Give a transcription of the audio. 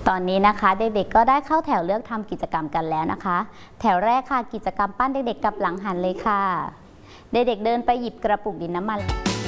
ตอนนี้นะคะเด็กๆก็ได้เข้าแถวเลือกทำกิจกรรมกันแล้วนะคะ แถวแรกค่ะกิจกรรมปั้นเด็กๆกับหลังหันเลยค่ะเด็กๆเดินไปหยิบกระปุกดินน้ำมัน